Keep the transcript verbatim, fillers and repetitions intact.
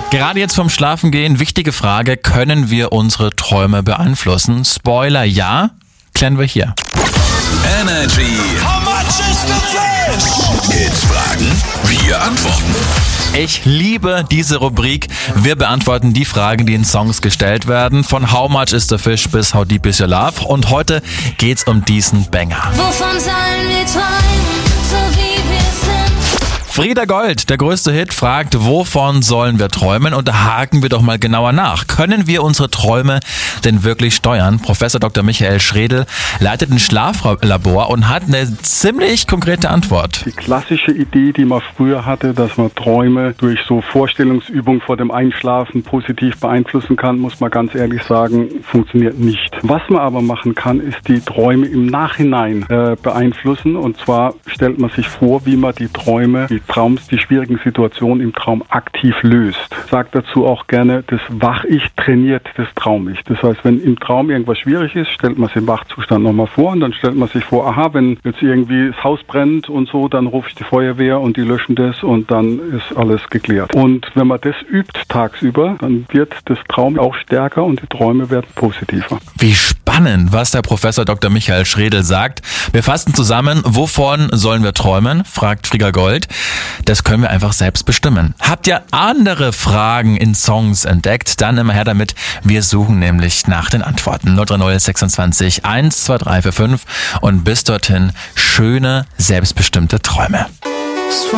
Gerade jetzt vom Schlafengehen, wichtige Frage, können wir unsere Träume beeinflussen? Spoiler, ja, klären wir hier. Energy. How much is the fish? Hits fragen, wir antworten. Ich liebe diese Rubrik. Wir beantworten die Fragen, die in Songs gestellt werden. Von How Much is the Fish bis How Deep is Your Love. Und heute geht's um diesen Banger. Wovon sollen wir träumen, so wie wir sind? Frieda Gold, der größte Hit, fragt, wovon sollen wir träumen? Und da haken wir doch mal genauer nach. Können wir unsere Träume denn wirklich steuern? Professor Doktor Michael Schredl leitet ein Schlaflabor und hat eine ziemlich konkrete Antwort. Die klassische Idee, die man früher hatte, dass man Träume durch so Vorstellungsübungen vor dem Einschlafen positiv beeinflussen kann, muss man ganz ehrlich sagen, funktioniert nicht. Was man aber machen kann, ist die Träume im Nachhinein äh, beeinflussen. Und zwar stellt man sich vor, wie man die Träume, die Traums, die schwierigen Situationen im Traum aktiv löst. Sagt dazu auch gerne, das Wach-Ich trainiert das Traum-Ich. Das heißt, wenn im Traum irgendwas schwierig ist, stellt man sich im Wachzustand nochmal vor und dann stellt man sich vor, aha, wenn jetzt irgendwie das Haus brennt und so, dann rufe ich die Feuerwehr und die löschen das und dann ist alles geklärt. Und wenn man das übt tagsüber, dann wird das Traum auch stärker und die Träume werden positiver. Wie spannend, was der Professor Doktor Michael Schredl sagt. Wir fassen zusammen, wovon sollen wir träumen? Fragt Frieda Gold. Das können wir einfach selbst bestimmen. Habt ihr andere Fragen in Songs entdeckt? Dann immer her damit. Wir suchen nämlich nach den Antworten. null drei null sechsundzwanzig eins zwei drei vier fünf und bis dorthin schöne, selbstbestimmte Träume.